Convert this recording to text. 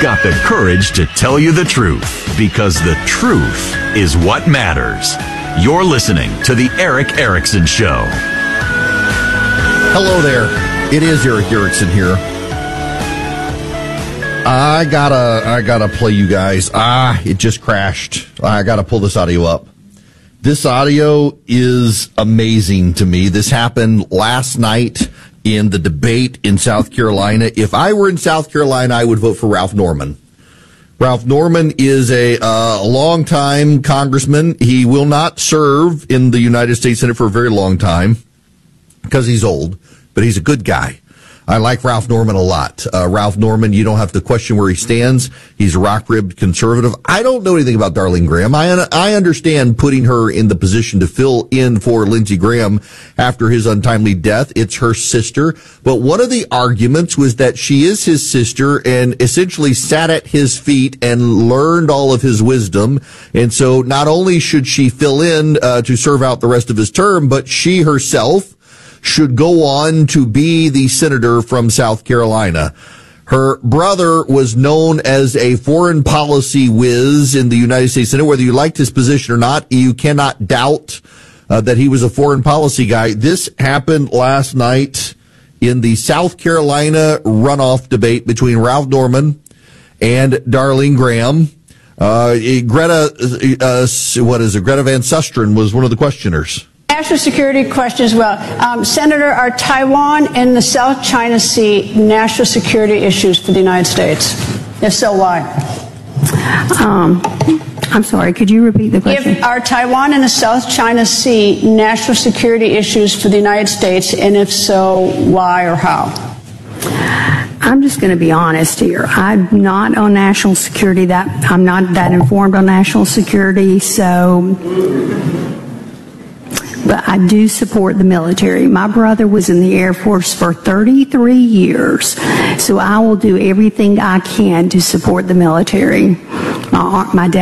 got the courage to tell you the truth, because the truth is what matters. You're listening to The Erick Erickson Show. Hello there. It is Erick Erickson here. I gotta play you guys. It just crashed. I gotta pull this audio up. This audio is amazing to me. This happened last night in the debate in South Carolina. If I were in South Carolina, I would vote for Ralph Norman. Ralph Norman is a long-time congressman. He will not serve in the United States Senate for a very long time because he's old, but he's a good guy. I like Ralph Norman a lot. Ralph Norman, you don't have to question where he stands. He's a rock-ribbed conservative. I don't know anything about Darlene Graham. I understand putting her in the position to fill in for Lindsey Graham after his untimely death. It's her sister. But one of the arguments was that she is his sister and essentially sat at his feet and learned all of his wisdom. And so not only should she fill in to serve out the rest of his term, but she herself should go on to be the senator from South Carolina. Her brother was known as a foreign policy whiz in the United States Senate. Whether you liked his position or not, you cannot doubt that he was a foreign policy guy. This happened last night in the South Carolina runoff debate between Ralph Norman and Darlene Graham. Greta Van Susteren was one of the questioners. National security question as well. Senator, are Taiwan and the South China Sea national security issues for the United States? If so, why? I'm sorry, could you repeat the question? Are Taiwan and the South China Sea national security issues for the United States, and if so, why or how? I'm just going to be honest here. I'm not on national security. I'm not that informed on national security, but I do support the military. My brother was in the Air Force for 33 years, so I will do everything I can to support the military. My dad